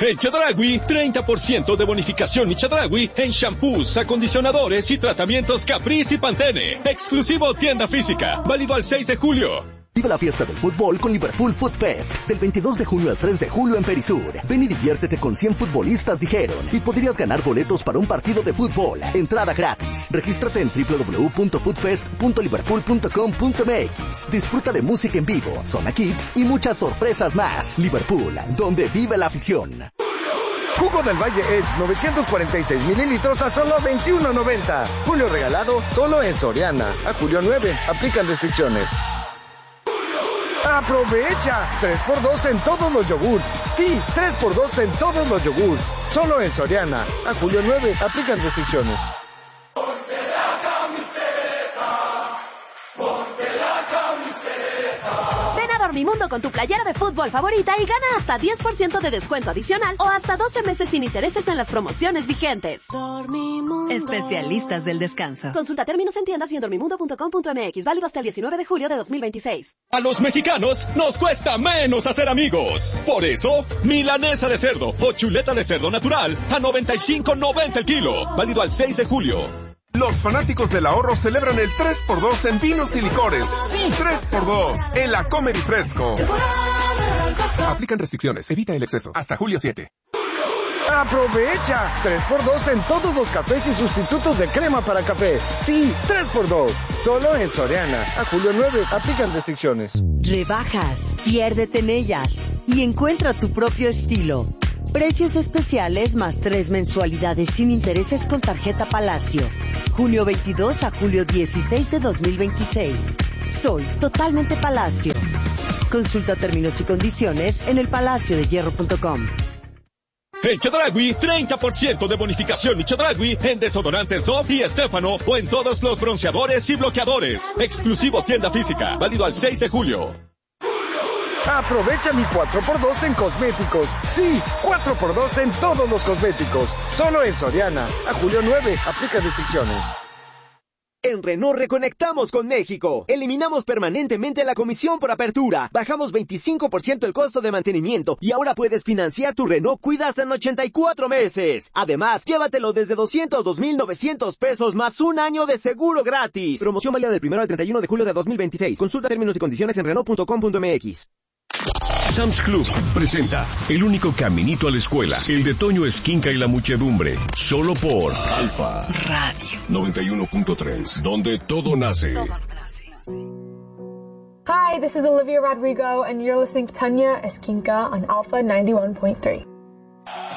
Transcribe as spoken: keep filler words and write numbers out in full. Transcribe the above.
En Chedraui, treinta por ciento de bonificación y Chedraui en shampoos, acondicionadores y tratamientos Caprice y Pantene. Exclusivo tienda física, válido al seis de julio. Vive la fiesta del fútbol con Liverpool Foot Fest. Del veintidós de junio al tres de julio en Perisur. Ven y diviértete con cien futbolistas, dijeron. Y podrías ganar boletos para un partido de fútbol. Entrada gratis. Regístrate en doble u doble u doble u punto footfest punto liverpool punto com punto m x. Disfruta de música en vivo, zona kids y muchas sorpresas más. Liverpool, donde vive la afición. Jugo del Valle Edge novecientos cuarenta y seis mililitros a solo veintiuno noventa. Julio regalado solo en Soriana. A julio nueve. Aplican restricciones. ¡Aprovecha! tres por dos en todos los yogurts. Sí, tres por dos en todos los yogurts. Solo en Soriana. A julio nueve. Aplican restricciones. Ponte la camiseta. Ponte la camiseta. Ven a Dormimundo con tu playera de fútbol favorita y gana hasta diez por ciento de descuento adicional o hasta doce meses sin intereses en las promociones vigentes. Dormimundo. Especialistas del descanso. Consulta términos en tiendas y en dormimundo punto com punto m x. Válido hasta el diecinueve de julio de dos mil veintiséis. A los mexicanos nos cuesta menos hacer amigos. Por eso, milanesa de cerdo o chuleta de cerdo natural a noventa y cinco noventa el kilo. Válido al seis de julio. Los fanáticos del ahorro celebran el tres por dos en vinos y licores. Sí, tres por dos en la Comer y Fresco. Aplican restricciones. Evita el exceso. Hasta julio siete. ¡Aprovecha! tres por dos en todos los cafés y sustitutos de crema para café. Sí, tres por dos. Solo en Soriana. A julio nueve. Aplican restricciones. Rebajas. Piérdete en ellas. Y encuentra tu propio estilo. Precios especiales más tres mensualidades sin intereses con tarjeta Palacio. Junio veintidós a julio dieciséis de dos mil veintiséis. Soy totalmente Palacio. Consulta términos y condiciones en el palacio de hierro punto com. En Chedraui, treinta por ciento de bonificación y Chedraui en desodorantes Dove y Estefano o en todos los bronceadores y bloqueadores. Exclusivo tienda física, válido al seis de julio. Aprovecha mi cuatro por dos en cosméticos. Sí, cuatro por dos en todos los cosméticos. Solo en Soriana. A julio nueve. Aplica restricciones. En Renault reconectamos con México. Eliminamos permanentemente la comisión por apertura. Bajamos veinticinco por ciento el costo de mantenimiento y ahora puedes financiar tu Renault Kwid hasta en ochenta y cuatro meses. Además, llévatelo desde doscientos dos mil novecientos pesos más un año de seguro gratis. Promoción válida del primero al treinta y uno de julio de dos mil veintiséis. Consulta términos y condiciones en renault punto com punto m x. Sam's Club presenta El único caminito a la escuela, el de Toño Esquinca y la muchedumbre, solo por Alfa Radio noventa y uno punto tres, donde todo nace. Hi, this is Olivia Rodrigo and you're listening to Tanya Esquinca on Alpha ninety-one point three.